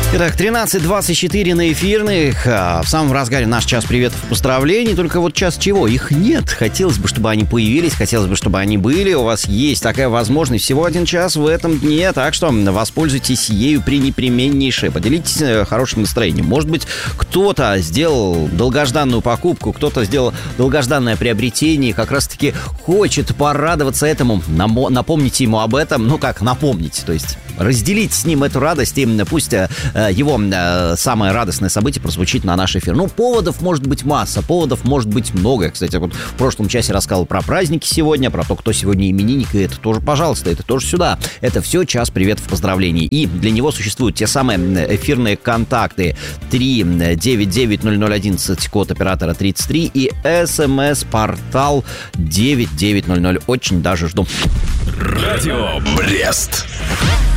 Итак, 13:24 на эфирных. В самом разгаре наш час приветов и поздравлений. Только вот час чего? Их нет. Хотелось бы, чтобы они появились, хотелось бы, чтобы они были. У вас есть такая возможность. Всего один час в этом дне. Так что воспользуйтесь ею пренепременнейше. Поделитесь хорошим настроением. Может быть, кто-то сделал долгожданную покупку, кто-то сделал долгожданное приобретение и как раз-таки хочет порадоваться этому. Напомните ему об этом. Ну как напомнить? То есть разделить с ним эту радость, и пусть его самое радостное событие прозвучит на наш эфир. Ну, поводов может быть масса, поводов может быть много. Я, кстати, вот в прошлом часе рассказывал про праздники сегодня, про то, кто сегодня именинник, и это тоже, пожалуйста, это тоже сюда. Это все час приветов, поздравлений. И для него существуют те самые эфирные контакты 3990011, код оператора 33, и СМС-портал 9900. Очень даже жду. Радио Брест.